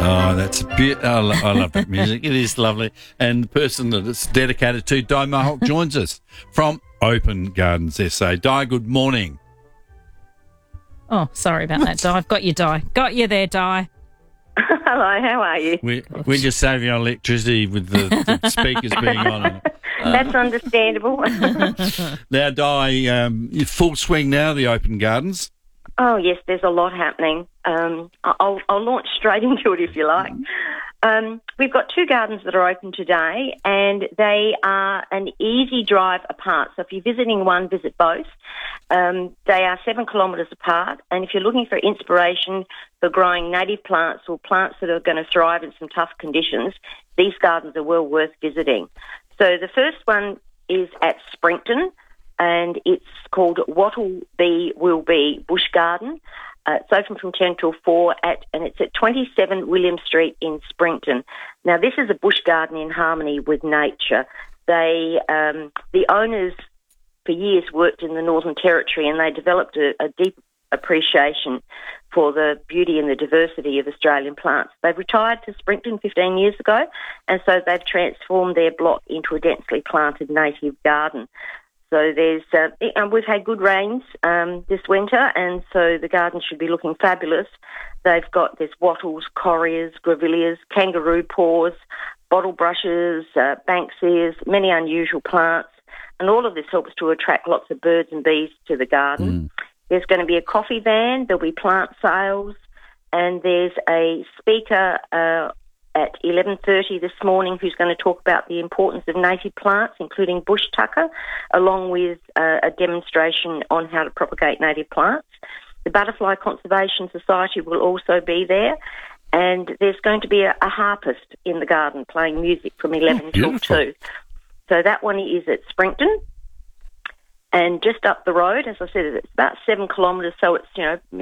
Oh, that's I love that music. It is lovely. And the person that it's dedicated to, Di Mohawk, joins us from Open Gardens SA. Di, good morning. Oh, sorry about that, Di. I've got you, Di. Got you there, Di. Hello, how are you? We're just saving on electricity with the speakers being on. That's understandable. Now, Di, you're full swing now, the Open Gardens. Oh, yes, there's a lot happening. I'll launch straight into it if you like. We've got two gardens that are open today, and they are an easy drive apart. So if you're visiting one, visit both. They are 7 kilometres apart, and if you're looking for inspiration for growing native plants or plants that are going to thrive in some tough conditions, these gardens are well worth visiting. So the first one is at Springton, and it's called Wattle Be Will Be Bush Garden. It's open from 10 till 4, and it's at 27 William Street in Springton. Now, this is a bush garden in harmony with nature. The owners for years worked in the Northern Territory, and they developed a deep appreciation for the beauty and the diversity of Australian plants. They've retired to Springton 15 years ago, and so they've transformed their block into a densely planted native garden. So and we've had good rains this winter, and so the garden should be looking fabulous. There's wattles, correas, grevilleas, kangaroo paws, bottle brushes, banksias, many unusual plants, and all of this helps to attract lots of birds and bees to the garden. There's going to be a coffee van, there'll be plant sales, and there's a speaker at 11:30 this morning who's going to talk about the importance of native plants, including bush tucker, along with a demonstration on how to propagate native plants. The Butterfly Conservation Society will also be there, and there's going to be a harpist in the garden playing music from 11 till 2. So that one is at Springton. And just up the road, as I said, it's about 7 kilometres, so it's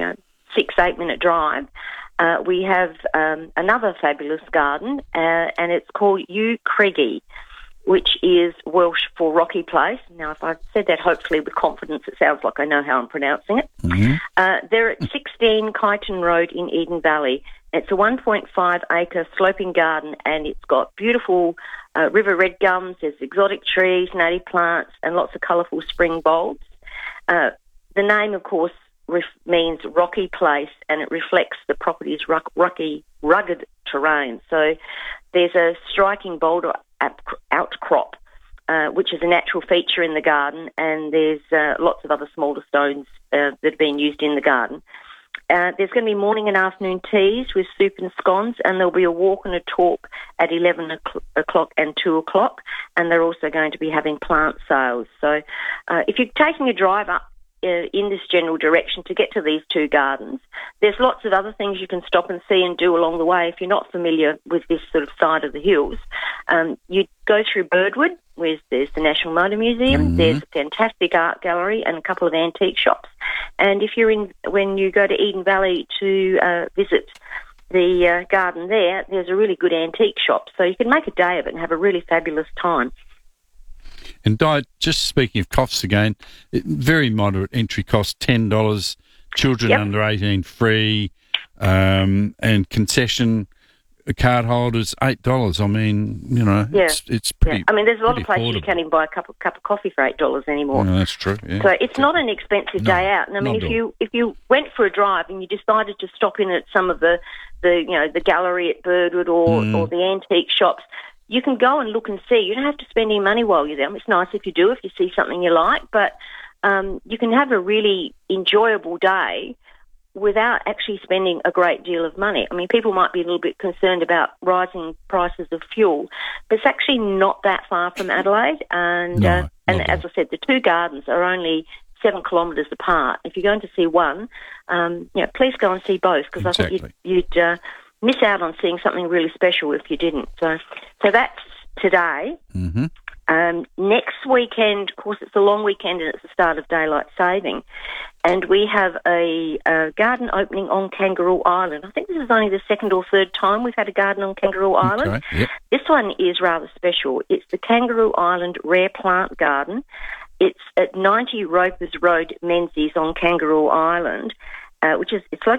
6-8 minute drive. We have another fabulous garden, and it's called Ewe Craigie, which is Welsh for rocky place. Now, if I've said that hopefully with confidence, it sounds like I know how I'm pronouncing it. They're at 16 Kyneton Road in Eden Valley. It's a 1.5-acre sloping garden, and it's got beautiful river red gums, there's exotic trees, native plants, and lots of colourful spring bulbs. The name, of course, means rocky place, and it reflects the property's rugged terrain. So there's a striking boulder outcrop, which is a natural feature in the garden, and there's lots of other smaller stones that have been used in the garden. There's going to be morning and afternoon teas with soup and scones, and there'll be a walk and a talk at 11 o'clock and 2 o'clock, and they're also going to be having plant sales. So if you're taking a drive up in this general direction to get to these two gardens, there's lots of other things you can stop and see and do along the way if you're not familiar with this sort of side of the hills. You go through Birdwood, where there's the National Motor Museum, there's a fantastic art gallery and a couple of antique shops. And if when you go to Eden Valley to visit the garden there's a really good antique shop, so you can make a day of it and have a really fabulous time. And Di, just speaking of costs again, very moderate entry cost, $10, children under 18 free, and concession card holders $8. I mean, it's pretty. Yeah. I mean, there's a lot of places affordable. you can't even buy a cup of coffee for $8 anymore. No, that's true. Yeah. So it's not an expensive day out. And I mean, if you went for a drive and you decided to stop in at some of the gallery at Birdwood or the antique shops, you can go and look and see. You don't have to spend any money while you're there. It's nice if you do, if you see something you like, but you can have a really enjoyable day without actually spending a great deal of money. I mean, people might be a little bit concerned about rising prices of fuel, but it's actually not that far from Adelaide. And as I said, the two gardens are only 7 kilometres apart. If you're going to see one, please go and see both, because I think you'd miss out on seeing something really special if you didn't. So that's today. Next weekend, of course, it's a long weekend and it's the start of daylight saving, and we have a garden opening on Kangaroo Island. I think this is only the second or third time we've had a garden on Kangaroo Island. Yep. This one is rather special. It's the Kangaroo Island Rare Plant Garden. It's at 90 Ropers Road, Menzies on Kangaroo Island, it's